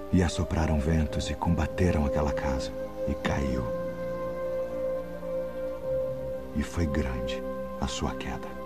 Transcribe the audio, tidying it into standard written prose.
E assopraram ventos e combateram aquela casa, e caiu. E foi grande a sua queda.